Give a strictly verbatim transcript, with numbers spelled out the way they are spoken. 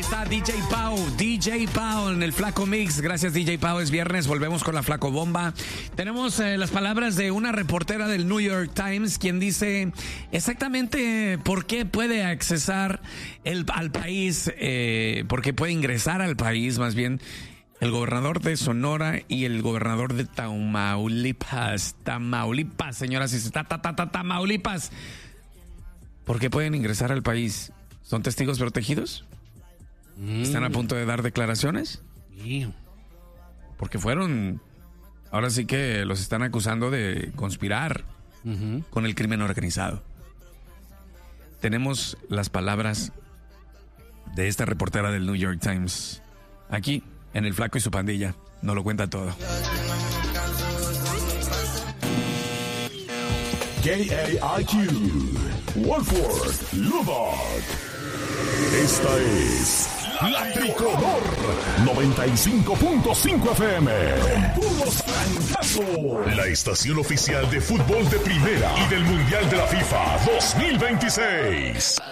está D J Pau, D J Pau en el Flaco Mix. Gracias, D J Pau. Es viernes, volvemos con la Flaco Bomba. Tenemos eh, las palabras de una reportera del New York Times, quien dice exactamente por qué puede accesar el, al país, eh, por qué puede ingresar al país, más bien, el gobernador de Sonora y el gobernador de Tamaulipas. Tamaulipas, señoras y señores. Ta, ta, ta, ta, Tamaulipas. ¿Por qué pueden ingresar al país? ¿Son testigos protegidos? Mm. ¿Están a punto de dar declaraciones? Yeah. Porque fueron... Ahora sí que los están acusando de conspirar uh-huh. con el crimen organizado. Tenemos las palabras de esta reportera del New York Times. Aquí, en El Flaco y su pandilla. Nos lo cuenta todo. K A I Q, Wolford, Lubbock. Esta es La Tricolor noventa y cinco punto cinco F M. Con puros francazos. La estación oficial de fútbol de primera y del Mundial de la FIFA dos mil veintiséis.